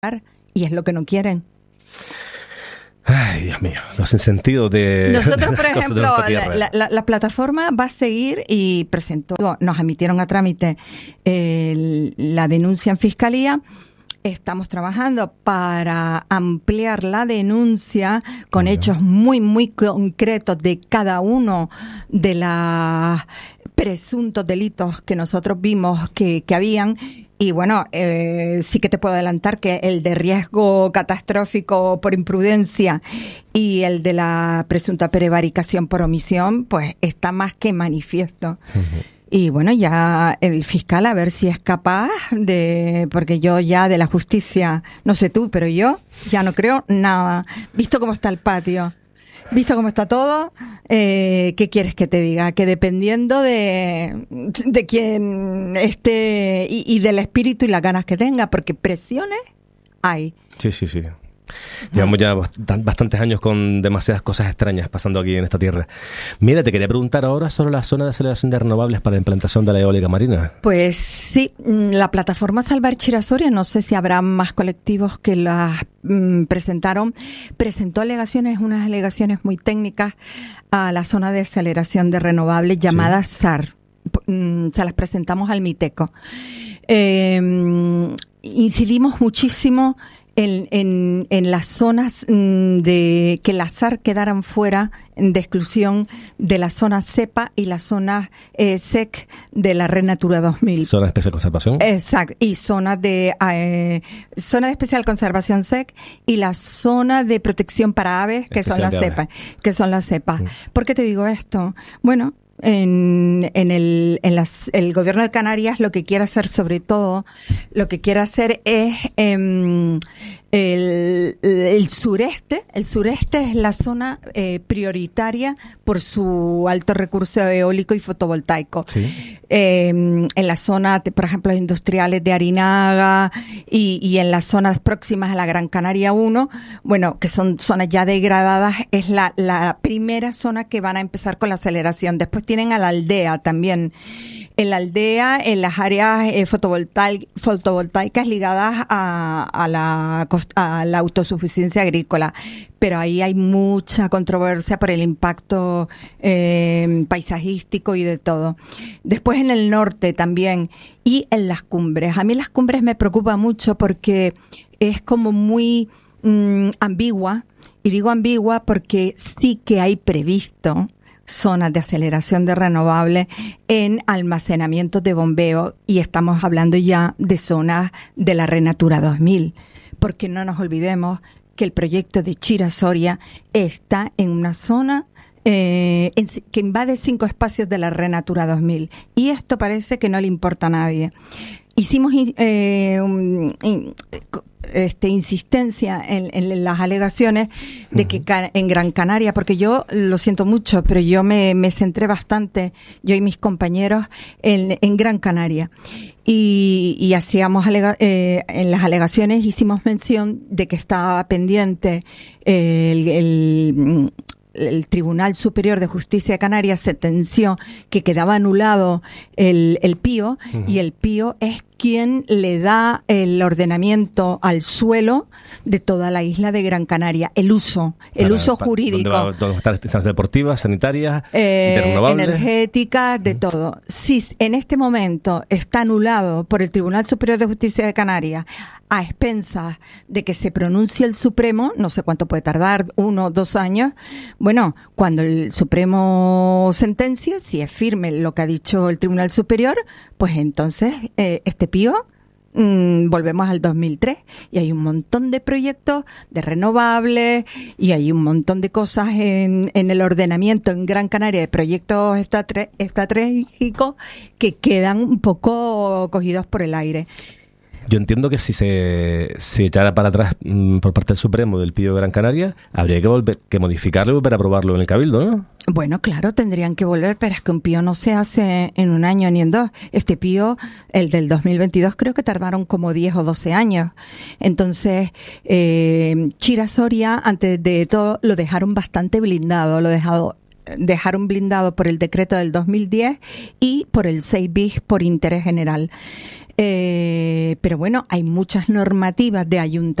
y es lo que no quieren. Ay, Dios mío, los sinsentidos de... Nosotros, por ejemplo, la plataforma va a seguir y nos emitieron a trámite la denuncia en Fiscalía. Estamos trabajando para ampliar la denuncia con hechos muy, muy concretos de cada uno de los presuntos delitos que nosotros vimos que habían. Y bueno, sí que te puedo adelantar que el de riesgo catastrófico por imprudencia y el de la presunta prevaricación por omisión, pues está más que manifiesto. Uh-huh. Y bueno, ya el fiscal a ver si es capaz porque yo ya de la justicia, no sé tú, pero yo ya no creo nada. Visto cómo está el patio, visto cómo está todo, ¿qué quieres que te diga? Que dependiendo de quién esté y del espíritu y las ganas que tenga, porque presiones hay. Sí. Llevamos ya bastantes años con demasiadas cosas extrañas pasando aquí en esta tierra. Mira, te quería preguntar ahora sobre la zona de aceleración de renovables para la implantación de la eólica marina. Pues sí, la plataforma Salvar Chira-Soria, no sé si habrá más colectivos que las presentó alegaciones, unas alegaciones muy técnicas a la zona de aceleración de renovables llamada SAR. Se las presentamos al MITECO. Incidimos muchísimo en las zonas de que las SAR quedaran fuera de exclusión de la zona CEPA y la zona SEC de la Red Natura 2000. Zona de especial conservación. Exacto, y zona de especial conservación SEC y la zona de protección para aves que son las CEPA, ¿Por qué te digo esto? Bueno, el gobierno de Canarias lo que quiere hacer, sobre todo, es el sureste. El sureste es la zona prioritaria por su alto recurso eólico y fotovoltaico. Sí. En la zona, por ejemplo, industriales de Arinaga y en las zonas próximas a la Gran Canaria 1, bueno, que son zonas ya degradadas, es la primera zona que van a empezar con la aceleración. Después tienen a la aldea también. En la aldea, en las áreas fotovoltaicas ligadas a la autosuficiencia agrícola. Pero ahí hay mucha controversia por el impacto paisajístico y de todo. Después en el norte también y en las cumbres. A mí las cumbres me preocupa mucho porque es como muy ambigua. Y digo ambigua porque sí que hay previsto zonas de aceleración de renovables en almacenamientos de bombeo y estamos hablando ya de zonas de la Red Natura 2000, porque no nos olvidemos que el proyecto de Chira-Soria está en una zona que invade 5 espacios de la Red Natura 2000 y esto parece que no le importa a nadie. Hicimos insistencia en las alegaciones de que en Gran Canaria, porque yo lo siento mucho, pero yo me centré bastante, yo y mis compañeros, en Gran Canaria. Y hacíamos en las alegaciones hicimos mención de que estaba pendiente el Tribunal Superior de Justicia de Canarias sentenció que quedaba anulado el PIO, y el PIO es quien le da el ordenamiento al suelo de toda la isla de Gran Canaria, el uso jurídico. ¿Dónde van a estar instalaciones deportivas, sanitarias, de renovables? Energéticas, de todo. Si en este momento está anulado por el Tribunal Superior de Justicia de Canarias, a expensas de que se pronuncie el Supremo, no sé cuánto puede tardar, 1 o 2 años, bueno, cuando el Supremo sentencia, si es firme lo que ha dicho el Tribunal Superior, pues entonces este PIO volvemos al 2003 y hay un montón de proyectos de renovables y hay un montón de cosas en el ordenamiento en Gran Canaria de proyectos estratégicos que quedan un poco cogidos por el aire. Yo entiendo que si se echara para atrás por parte del Supremo del PIO de Gran Canaria, habría que modificarlo y volver a aprobarlo en el Cabildo, ¿no? Bueno, claro, tendrían que volver, pero es que un PIO no se hace en 1 año ni en 2. Este PIO, el del 2022, creo que tardaron como 10 o 12 años. Entonces, Chira-Soria, antes de todo, lo dejaron bastante blindado, dejaron blindado por el decreto del 2010 y por el 6 bis por interés general. Pero bueno, hay muchas normativas de ayuntamientos